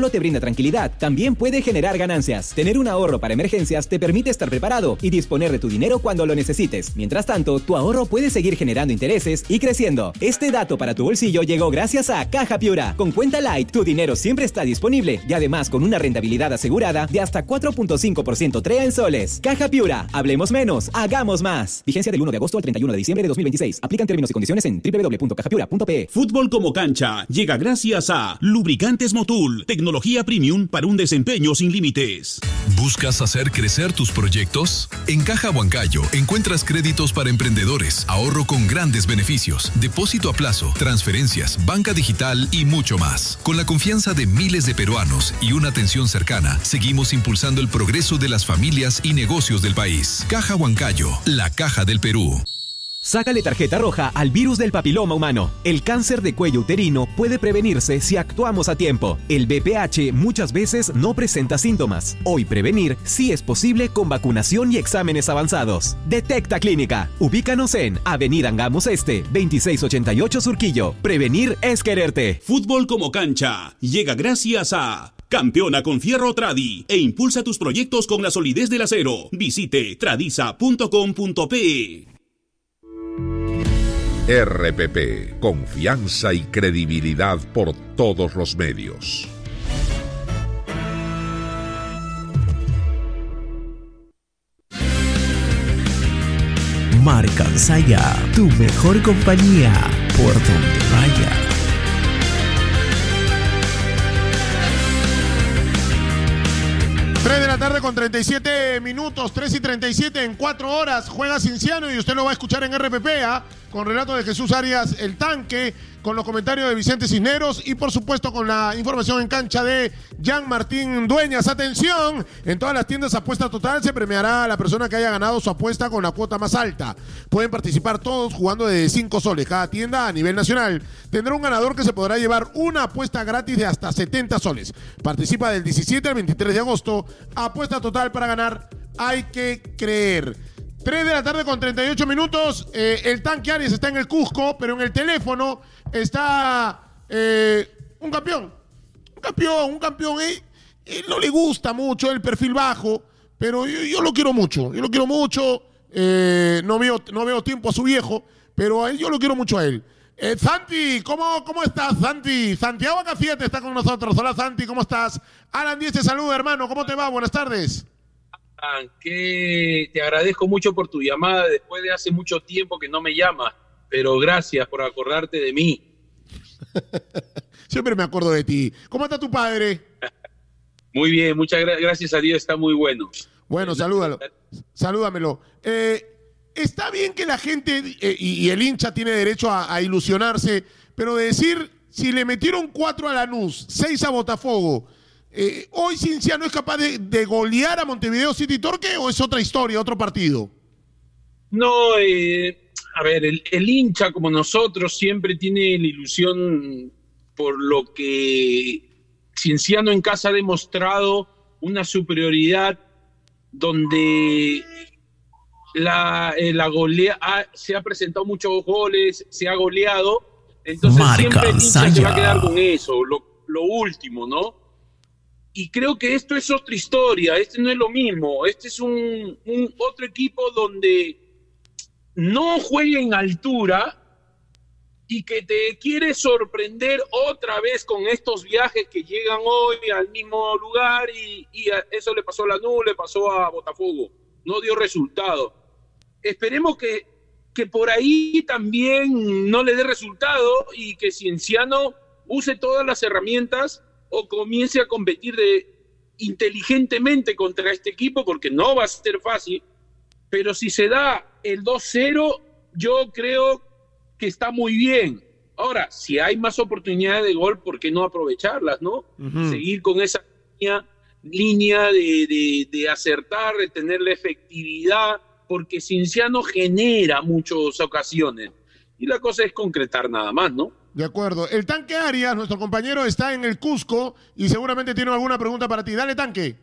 solo te brinda tranquilidad, también puede generar ganancias. Tener un ahorro para emergencias te permite estar preparado y disponer de tu dinero cuando lo necesites. Mientras tanto, tu ahorro puede seguir generando intereses y creciendo. Este dato para tu bolsillo llegó gracias a Caja Piura. Con Cuenta Light, tu dinero siempre está disponible y además con una rentabilidad asegurada de hasta 4.5% TREA en soles. Caja Piura, hablemos menos, hagamos más. Vigencia del 1 de agosto al 31 de diciembre de 2026. Aplican términos y condiciones en www.cajapiura.pe. Fútbol como cancha llega gracias a Lubricantes Motul, tecnología premium para un desempeño sin límites. ¿Buscas hacer crecer tus proyectos? En Caja Huancayo encuentras créditos para emprendedores, ahorro con grandes beneficios, depósito a plazo, transferencias, banca digital y mucho más. Con la confianza de miles de peruanos y una atención cercana, seguimos impulsando el progreso de las familias y negocios del país. Caja Huancayo, la caja del Perú. Sácale tarjeta roja al virus del papiloma humano. El cáncer de cuello uterino puede prevenirse si actuamos a tiempo. El VPH muchas veces no presenta síntomas. Hoy prevenir sí es posible con vacunación y exámenes avanzados. Detecta Clínica. Ubícanos en Avenida Angamos Este, 2688 Surquillo. Prevenir es quererte. Fútbol como cancha llega gracias a Campeona con Fierro Tradi e impulsa tus proyectos con la solidez del acero. Visite tradiza.com.pe. RPP, confianza y credibilidad por todos los medios. Marca Ansaya, tu mejor compañía por donde vaya. De la tarde con 37 minutos, 3:37 en 4 horas, juega Cienciano y usted lo va a escuchar en RPP, con relato de Jesús Arias, el tanque, con los comentarios de Vicente Cisneros y por supuesto con la información en cancha de Jean Martín Dueñas. Atención, en todas las tiendas Apuesta Total se premiará a la persona que haya ganado su apuesta con la cuota más alta. Pueden participar todos jugando de 5 soles cada tienda a nivel nacional. Tendrá un ganador que se podrá llevar una apuesta gratis de hasta 70 soles. Participa del 17 al 23 de agosto. Apuesta Total, para ganar hay que creer. 3 de la tarde con 38 minutos. El tanque Arias está en el Cusco, pero en el teléfono está un campeón. Un campeón. No le gusta mucho el perfil bajo, pero yo lo quiero mucho. No veo tiempo a su viejo, pero yo lo quiero mucho a él. Santi, ¿cómo estás, Santi? Santiago Cafiete está con nosotros. Hola, Santi, ¿cómo estás? Alan Díez te saluda, hermano. ¿Cómo te va? Buenas tardes. Que te agradezco mucho por tu llamada después de hace mucho tiempo que no me llamas, pero gracias por acordarte de mí. Siempre me acuerdo de ti. ¿Cómo está tu padre? Muy bien, muchas gracias a Dios, está muy bueno. Bueno, salúdamelo. Está bien que la gente y el hincha tiene derecho a ilusionarse, pero de decir, si le metieron 4 a Lanús, 6 a Botafogo, ¿hoy Cienciano es capaz de golear a Montevideo City Torque o es otra historia, otro partido? No, a ver, el hincha como nosotros siempre tiene la ilusión por lo que Cienciano en casa ha demostrado una superioridad donde se ha presentado muchos goles, se ha goleado, entonces siempre el hincha se va a quedar con eso, lo último, ¿no? Y creo que esto es otra historia, este no es lo mismo, este es un otro equipo donde no juega en altura y que te quiere sorprender otra vez con estos viajes que llegan hoy al mismo lugar y eso le pasó a Lanús, le pasó a Botafogo, no dio resultado. Esperemos que por ahí también no le dé resultado y que Cienciano use todas las herramientas o comience a competir inteligentemente contra este equipo, porque no va a ser fácil, pero si se da el 2-0, yo creo que está muy bien. Ahora, si hay más oportunidades de gol, ¿por qué no aprovecharlas, no? Uh-huh. Seguir con esa línea de acertar, de tener la efectividad, porque Cienciano genera muchas ocasiones. Y la cosa es concretar nada más, ¿no? De acuerdo. El tanque Arias, nuestro compañero, está en el Cusco y seguramente tiene alguna pregunta para ti. Dale, tanque.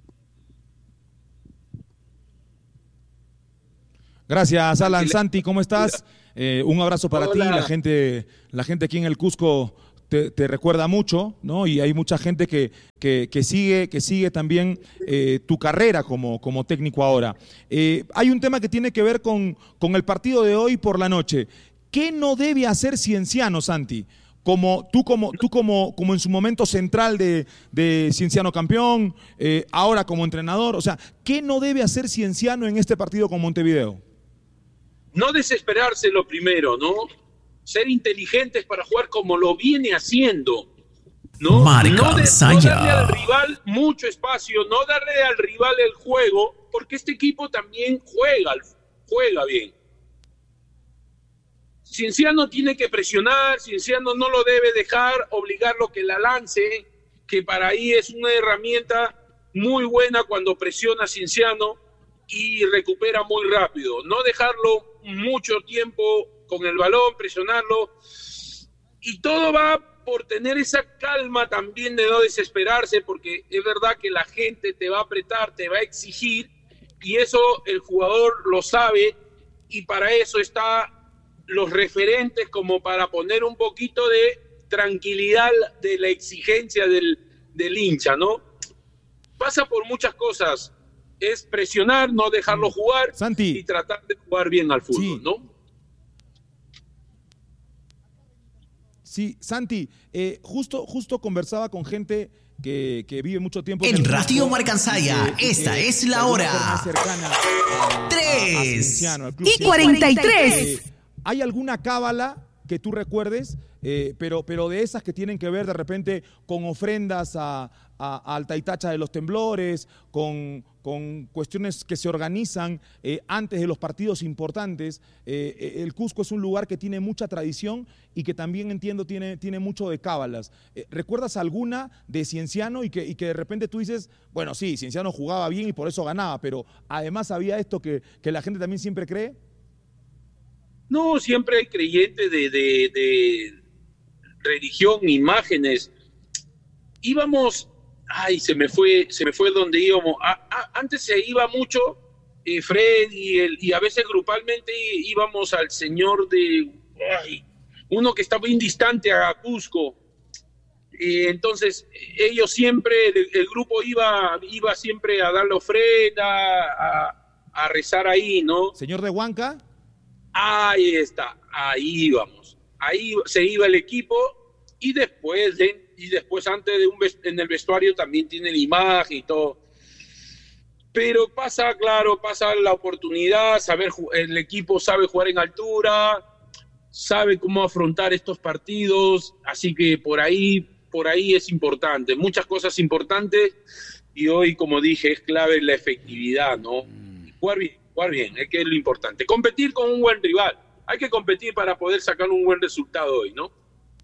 Gracias, Alan. Santi, ¿cómo estás? Un abrazo para ti. La gente aquí en el Cusco te recuerda mucho, ¿no? Y hay mucha gente que sigue también tu carrera como técnico ahora. Hay un tema que tiene que ver con el partido de hoy por la noche. ¿Qué no debe hacer Cienciano, Santi? Como en su momento central de Cienciano campeón, ahora como entrenador, o sea, ¿qué no debe hacer Cienciano en este partido con Montevideo? No desesperarse lo primero, ¿no? Ser inteligentes para jugar como lo viene haciendo, ¿no? No darle al rival mucho espacio, no darle al rival el juego, porque este equipo también juega bien. Cienciano tiene que presionar, Cienciano no lo debe dejar, obligarlo que la lance, que para ahí es una herramienta muy buena cuando presiona Cienciano y recupera muy rápido. No dejarlo mucho tiempo con el balón, presionarlo. Y todo va por tener esa calma también de no desesperarse, porque es verdad que la gente te va a apretar, te va a exigir, y eso el jugador lo sabe, y para eso está los referentes como para poner un poquito de tranquilidad de la exigencia del hincha, ¿no? Pasa por muchas cosas. Es presionar, no dejarlo jugar, Santi, y tratar de jugar bien al fútbol, sí, ¿no? Sí, Santi, justo conversaba con gente que vive mucho tiempo en Radio Marcansaya. Esta es la hora. 3:43. ¿Hay alguna cábala que tú recuerdes, pero de esas que tienen que ver de repente con ofrendas a Altaitacha de los Temblores, con cuestiones que se organizan antes de los partidos importantes? El Cusco es un lugar que tiene mucha tradición y que también, entiendo, tiene mucho de cábalas. ¿Recuerdas alguna de Cienciano y que de repente tú dices, bueno, sí, Cienciano jugaba bien y por eso ganaba, pero además había esto que la gente también siempre cree? No, siempre hay creyentes de religión, imágenes. Íbamos, se me fue donde íbamos. Antes se iba mucho Fred y a veces grupalmente íbamos al señor uno que está bien distante a Cusco. Entonces ellos siempre, el grupo iba siempre a darle ofrenda, a rezar ahí, ¿no? ¿Señor de Huanca? Ahí está, ahí íbamos. Ahí se iba el equipo y después antes en el vestuario también tienen imagen y todo. Pero pasa la oportunidad, el equipo sabe jugar en altura, sabe cómo afrontar estos partidos, así que por ahí es importante, muchas cosas importantes, y hoy, como dije, es clave la efectividad, ¿no? Jugar bien, es que es lo importante. Competir con un buen rival. Hay que competir para poder sacar un buen resultado hoy, ¿no?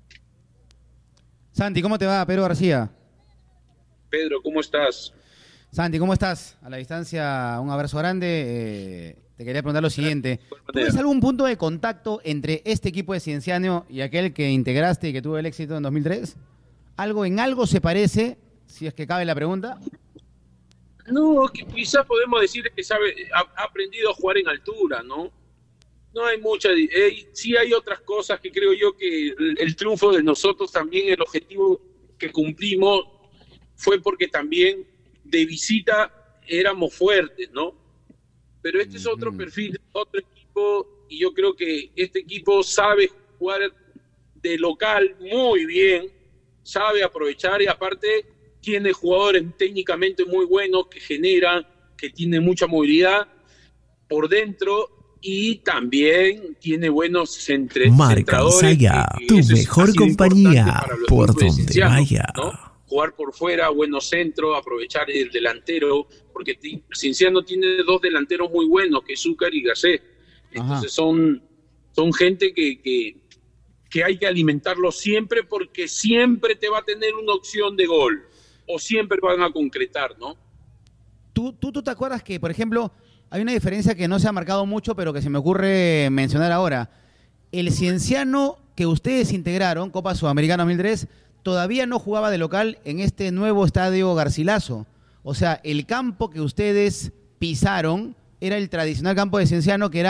Santi, ¿cómo te va? Pedro García. Pedro, ¿cómo estás? Santi, ¿cómo estás? A la distancia, un abrazo grande. Te quería preguntar lo siguiente. ¿Tienes algún punto de contacto entre este equipo de Cienciano y aquel que integraste y que tuvo el éxito en 2003? ¿En algo se parece, si es que cabe la pregunta? No, quizás podemos decir que ha aprendido a jugar en altura, ¿no? No hay mucha... sí hay otras cosas que creo yo que el triunfo de nosotros también, el objetivo que cumplimos fue porque también de visita éramos fuertes, ¿no? Pero este es otro perfil, otro equipo, y yo creo que este equipo sabe jugar de local muy bien, sabe aprovechar, y aparte tiene jugadores técnicamente muy buenos que generan, que tienen mucha movilidad por dentro, y también tiene buenos centradores. Marcansaya, tu mejor compañía por donde vaya, ¿no? Jugar por fuera, buenos centros, aprovechar el delantero, porque Cienciano tiene dos delanteros muy buenos, que es Zúcar y Gacé. Entonces son gente que hay que alimentarlo siempre, porque siempre te va a tener una opción de gol, o siempre van a concretar, ¿no? ¿Tú te acuerdas que, por ejemplo, hay una diferencia que no se ha marcado mucho, pero que se me ocurre mencionar ahora? El Cienciano que ustedes integraron, Copa Sudamericana 2003, todavía no jugaba de local en este nuevo estadio Garcilaso. O sea, el campo que ustedes pisaron era el tradicional campo de Cienciano, que era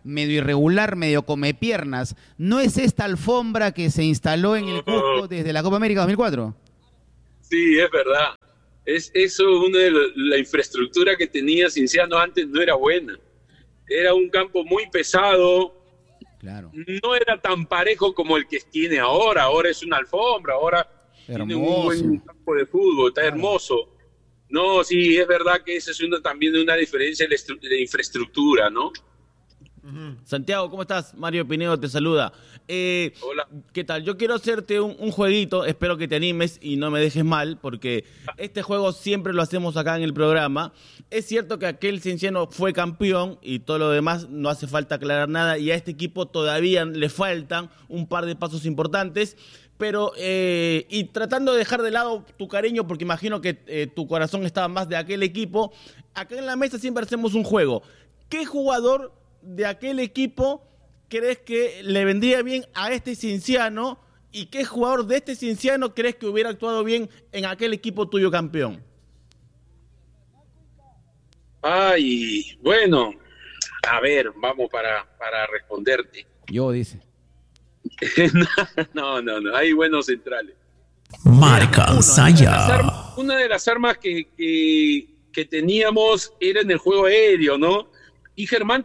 medio irregular, medio come piernas. ¿No es esta alfombra que se instaló en el Cusco desde la Copa América 2004? Sí, es verdad. Eso, una de la infraestructura que tenía Cienciano antes no era buena. Era un campo muy pesado. Claro. No era tan parejo como el que tiene ahora. Ahora es una alfombra, ahora tiene un buen campo de fútbol, está hermoso. No, sí, es verdad que esa es también una diferencia de infraestructura, ¿no? Santiago, ¿cómo estás? Mario Pinedo te saluda. Hola. ¿Qué tal? Yo quiero hacerte un jueguito, espero que te animes y no me dejes mal, porque este juego siempre lo hacemos acá en el programa. Es cierto que aquel Cienciano fue campeón y todo lo demás no hace falta aclarar nada, y a este equipo todavía le faltan un par de pasos importantes, pero y tratando de dejar de lado tu cariño, porque imagino que tu corazón estaba más de aquel equipo, acá en la mesa siempre hacemos un juego. ¿Qué jugador de aquel equipo crees que le vendría bien a este Cienciano, y qué jugador de este Cienciano crees que hubiera actuado bien en aquel equipo tuyo campeón? Ay, bueno, a ver, vamos para responderte. Yo, dice. No, hay buenos centrales. Marca Saya. Una de las armas que teníamos era en el juego aéreo, ¿no? Y Germán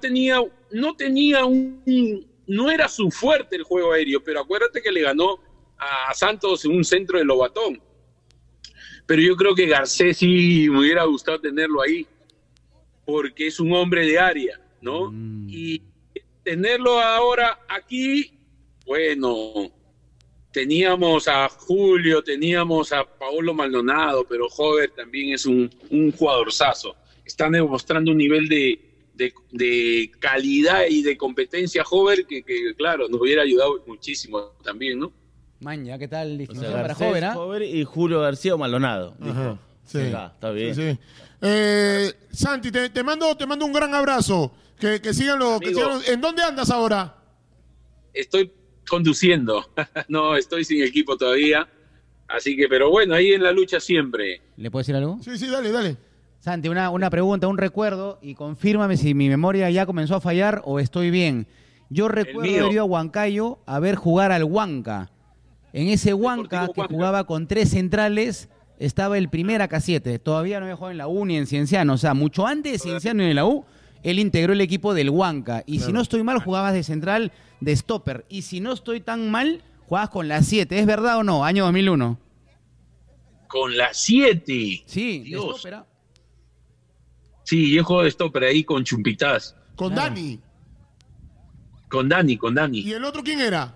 no era su fuerte el juego aéreo, pero acuérdate que le ganó a Santos en un centro de Lobatón. Pero yo creo que Garcés sí me hubiera gustado tenerlo ahí, porque es un hombre de área, ¿no? Y tenerlo ahora aquí, bueno, teníamos a Julio, teníamos a Paolo Maldonado, pero Hover también es un jugadorzazo. Están demostrando un nivel de calidad y de competencia Hover que claro, nos hubiera ayudado muchísimo también, ¿no? Maña, ¿qué tal? Distinción Garcés, para Hover, Hover y Julio García o Maldonado. Ajá, sí. Está bien. Sí. Santi, te mando un gran abrazo. Que sigan los... ¿En dónde andas ahora? Estoy conduciendo. No, estoy sin equipo todavía. Así que, pero bueno, ahí en la lucha siempre. ¿Le puedo decir algo? Sí, dale. Santi, una pregunta, un recuerdo, y confírmame si mi memoria ya comenzó a fallar o estoy bien. Yo recuerdo haber ido a Huancayo a ver jugar al Huanca. En ese Huanca, que jugaba con 3 centrales, estaba el primer AK7. Todavía no había jugado en la U ni en Cienciano. O sea, mucho antes de Cienciano y en la U, él integró el equipo del Huanca. Y si no estoy mal, jugabas de central, de stopper. Y si no estoy tan mal, jugabas con la 7. ¿Es verdad o no? Año 2001. ¿Con la 7? Sí, Dios. de stopper. Sí, yo juego de stopper ahí con Chumpitas. Con Dani. Con Dani. ¿Y el otro quién era?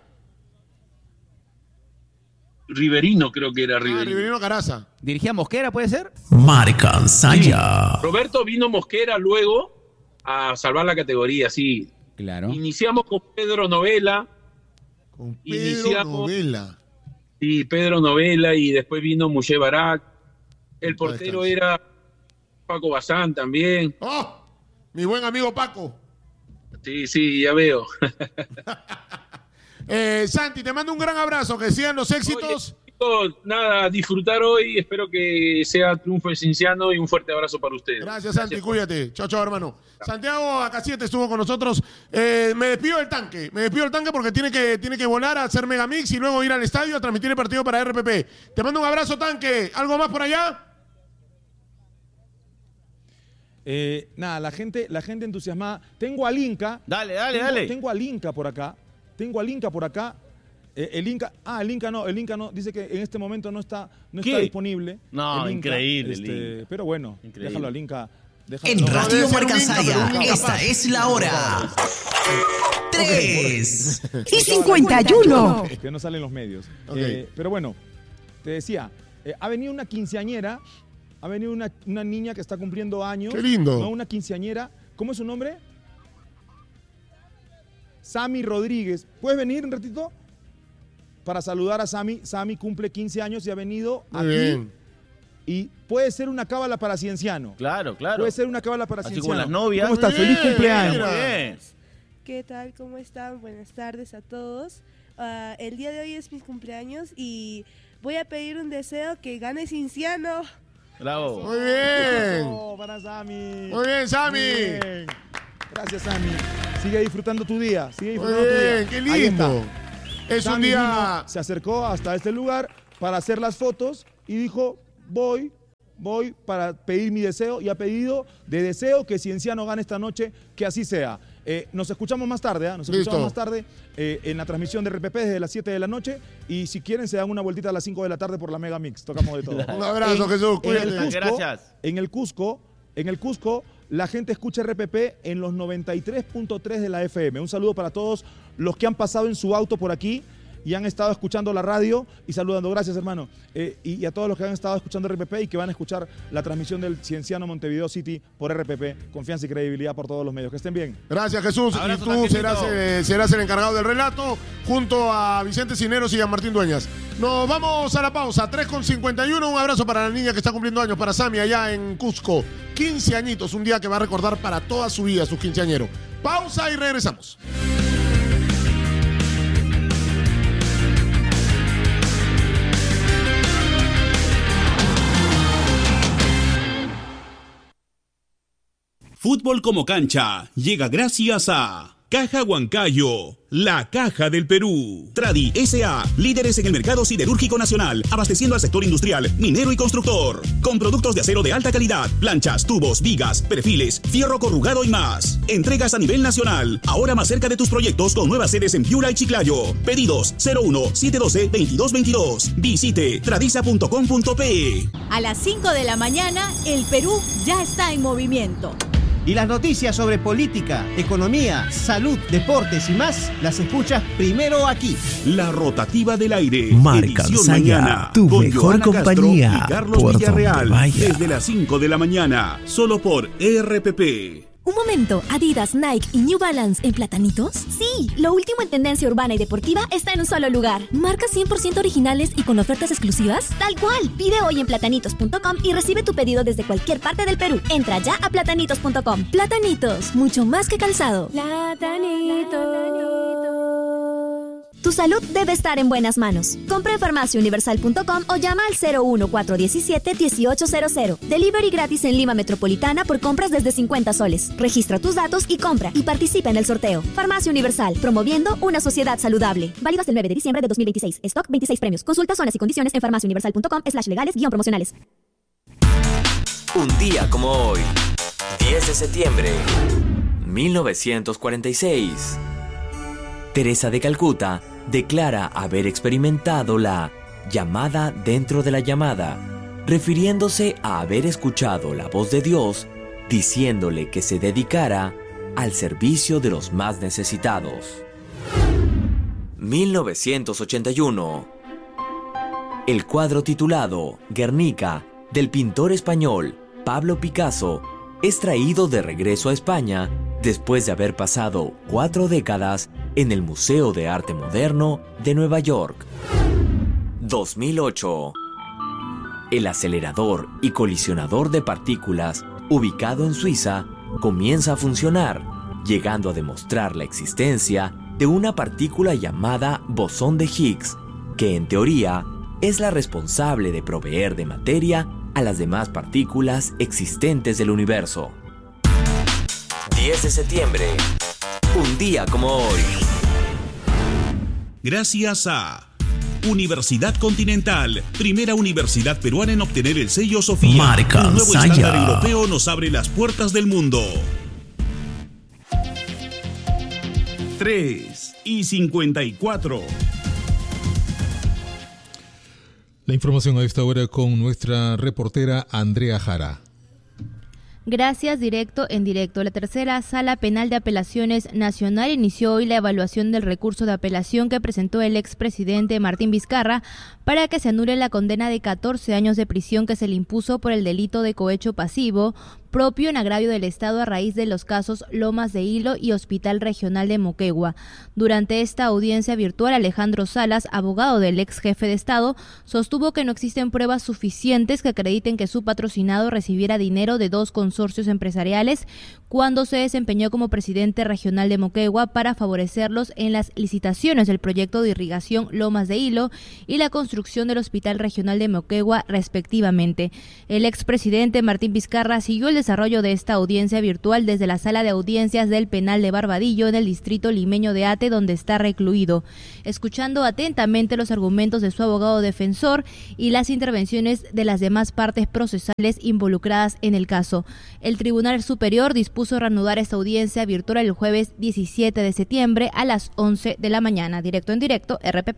Riverino, creo que era Riverino. Riverino Caraza. ¿Dirigía Mosquera, puede ser? Marca Saya. Sí. Roberto vino Mosquera luego a salvar la categoría, sí. Claro. Iniciamos con Pedro Novela. Con Pedro Novela. Sí, Pedro Novela, y después vino Mouché Barak. El portero era Paco Bazán también. ¡Oh! Mi buen amigo Paco. Sí, ya veo. Santi, te mando un gran abrazo, que sigan los éxitos. Oye, chicos, nada, disfrutar hoy, espero que sea triunfo de Cienciano y un fuerte abrazo para ustedes. Gracias, Santi, cuídate. Chao, hermano. Santiago AK7 estuvo con nosotros. Me despido del tanque porque tiene que volar a hacer Megamix y luego ir al estadio a transmitir el partido para RPP. Te mando un abrazo, tanque. ¿Algo más por allá? Nada, la gente entusiasmada. Tengo al Inca. Dale. Tengo al Inca por acá. El Inca no. Dice que en este momento no está disponible. No, el Inca, increíble. El Inca. Pero bueno, increíble. Déjalo al Inca. En Radio Marca Saya, esta es la hora. 3:51. Que no salen los medios. Okay. Pero bueno, te decía, ha venido una quinceañera. Ha venido una niña que está cumpliendo años. ¡Qué lindo! ¿No? Una quinceañera. ¿Cómo es su nombre? Sami Rodríguez. ¿Puedes venir un ratito? Para saludar a Sami. Sami cumple 15 años y ha venido Muy aquí. bien. Y puede ser una cábala para Cienciano. Claro. Puede ser una cábala para Así Cienciano. como las novias. ¿Cómo estás? Muy ¡Feliz bien, cumpleaños! mira. Muy bien. ¿Qué tal? ¿Cómo están? Buenas tardes a todos. El día de hoy es mi cumpleaños y voy a pedir un deseo: que gane Cienciano. Bravo. Muy bien. Para Sami. Muy bien, Sami. Muy bien. Gracias, Sami. Sigue disfrutando tu día. Sigue Muy disfrutando tu día. bien, qué lindo. Es Dani un día... se acercó hasta este lugar para hacer las fotos y dijo, voy para pedir mi deseo, y ha pedido de deseo que Cienciano gane esta noche, que así sea. Nos escuchamos más tarde, Nos escuchamos más tarde en la transmisión de RPP desde las 7 de la noche, y si quieren se dan una vueltita a las 5 de la tarde por la Mega Mix, tocamos de todo. Un abrazo, Jesús, cuídate. Gracias. En el Cusco, la gente escucha RPP en los 93.3 de la FM. Un saludo para todos los que han pasado en su auto por aquí y han estado escuchando la radio y saludando. Gracias, hermano. Y a todos los que han estado escuchando RPP y que van a escuchar la transmisión del Cienciano Montevideo City por RPP. Confianza y credibilidad por todos los medios. Que estén bien. Gracias, Jesús. Abrazo, y tú serás el encargado del relato junto a Vicente Cisneros y a Martín Dueñas. Nos vamos a la pausa. 3:51. Un abrazo para la niña que está cumpliendo años, para Sami, allá en Cusco. 15 añitos, un día que va a recordar para toda su vida, sus quinceañeros. Pausa y regresamos. Fútbol como cancha llega gracias a Caja Huancayo, la caja del Perú. Tradi S.A., líderes en el mercado siderúrgico nacional, abasteciendo al sector industrial, minero y constructor. Con productos de acero de alta calidad, planchas, tubos, vigas, perfiles, fierro corrugado y más. Entregas a nivel nacional, ahora más cerca de tus proyectos con nuevas sedes en Piura y Chiclayo. Pedidos 01-712-2222. Visite tradisa.com.pe. A las 5 de la mañana, el Perú ya está en movimiento. Y las noticias sobre política, economía, salud, deportes y más las escuchas primero aquí. La rotativa del aire. Marca Edición Saya, mañana, tu con mejor Johanna compañía, Castro y Carlos por Villarreal. donde vaya. Desde las 5 de la mañana, solo por RPP. Un momento, ¿Adidas, Nike y New Balance en platanitos? Sí, lo último en tendencia urbana y deportiva está en un solo lugar. ¿Marcas 100% originales y con ofertas exclusivas? Tal cual, pide hoy en platanitos.com y recibe tu pedido desde cualquier parte del Perú. Entra ya a platanitos.com. Platanitos, mucho más que calzado. Tu salud debe estar en buenas manos. Compra en farmaciauniversal.com o llama al 01417-1800. Delivery gratis en Lima Metropolitana por compras desde 50 soles. Registra tus datos y compra y participa en el sorteo. Farmacia Universal, promoviendo una sociedad saludable. Válido hasta el 9 de diciembre de 2026. Stock 26 premios. Consulta zonas y condiciones en farmaciauniversal.com/legales-promocionales. Un día como hoy, 10 de septiembre, 1946. Teresa de Calcuta declara haber experimentado la llamada dentro de la llamada, refiriéndose a haber escuchado la voz de Dios diciéndole que se dedicara al servicio de los más necesitados. 1981. El cuadro titulado Guernica, del pintor español Pablo Picasso, es traído de regreso a España después de haber pasado 4 décadas en el Museo de Arte Moderno de Nueva York. 2008. El acelerador y colisionador de partículas, ubicado en Suiza, comienza a funcionar, llegando a demostrar la existencia de una partícula llamada bosón de Higgs, que en teoría es la responsable de proveer de materia a las demás partículas existentes del universo. 10 de septiembre, un día como hoy. Gracias a Universidad Continental, primera universidad peruana en obtener el sello Sofía. Marca Un nuevo Saya. estándar europeo nos abre las puertas del mundo. 3:54. La información a esta hora con nuestra reportera Andrea Jara. Gracias, directo en directo. La tercera Sala Penal de Apelaciones Nacional inició hoy la evaluación del recurso de apelación que presentó el expresidente Martín Vizcarra para que se anule la condena de 14 años de prisión que se le impuso por el delito de cohecho pasivo propio en agravio del Estado a raíz de los casos Lomas de Hilo y Hospital Regional de Moquegua. Durante esta audiencia virtual, Alejandro Salas, abogado del ex jefe de Estado, sostuvo que no existen pruebas suficientes que acrediten que su patrocinado recibiera dinero de 2 consorcios empresariales cuando se desempeñó como presidente regional de Moquegua para favorecerlos en las licitaciones del proyecto de irrigación Lomas de Hilo y la construcción del Hospital Regional de Moquegua, respectivamente. El expresidente Martín Vizcarra siguió el desarrollo de esta audiencia virtual desde la sala de audiencias del penal de Barbadillo en el distrito limeño de Ate, donde está recluido, escuchando atentamente los argumentos de su abogado defensor y las intervenciones de las demás partes procesales involucradas en el caso. El Tribunal Superior dispuso reanudar esta audiencia virtual el jueves 17 de septiembre a las 11 de la mañana. Directo en directo, RPP.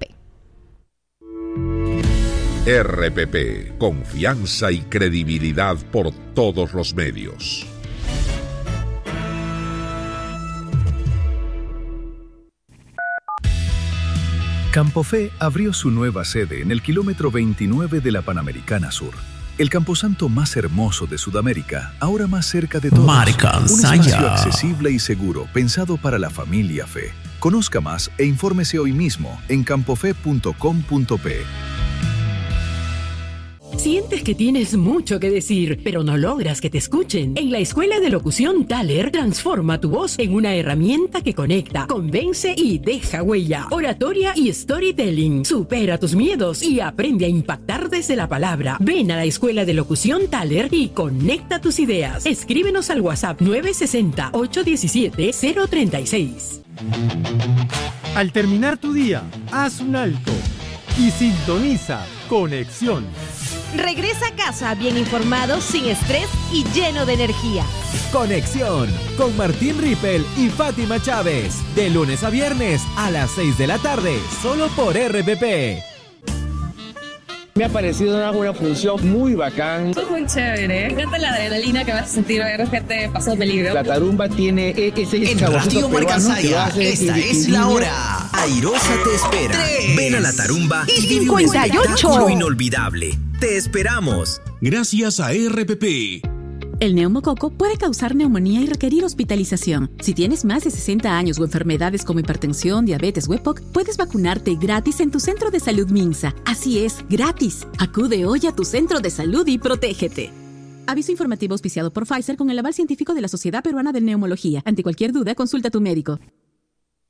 RPP, confianza y credibilidad por todos los medios. Campofe abrió su nueva sede en el kilómetro 29 de la Panamericana Sur. El camposanto más hermoso de Sudamérica, ahora más cerca de todos. Un espacio accesible y seguro, pensado para la familia Fe. Conozca más e infórmese hoy mismo en campofe.com.pe. ¿Sientes que tienes mucho que decir, pero no logras que te escuchen? En la Escuela de Locución Thaler, transforma tu voz en una herramienta que conecta, convence y deja huella. Oratoria y storytelling. Supera tus miedos y aprende a impactar desde la palabra. Ven a la Escuela de Locución Thaler y conecta tus ideas. Escríbenos al WhatsApp 960-817-036. Al terminar tu día, haz un alto y sintoniza Conexión. Regresa a casa bien informado, sin estrés y lleno de energía. Conexión con Martín Rippel y Fátima Chávez. De lunes a viernes a las 6 de la tarde, solo por RPP. Me ha parecido una función muy bacán. Es muy chévere. Me encanta la adrenalina que vas a sentir ver gente pasando peligro. La tarumba tiene ese en Radio Marcasaya, esta es la hora. Airosa te espera. 3, ven a la tarumba y vive un espectáculo inolvidable. Te esperamos. Gracias a RPP. El neumococo puede causar neumonía y requerir hospitalización. Si tienes más de 60 años o enfermedades como hipertensión, diabetes o EPOC, puedes vacunarte gratis en tu centro de salud Minsa. Así es, gratis. Acude hoy a tu centro de salud y protégete. Aviso informativo auspiciado por Pfizer con el aval científico de la Sociedad Peruana de Neumología. Ante cualquier duda, consulta a tu médico.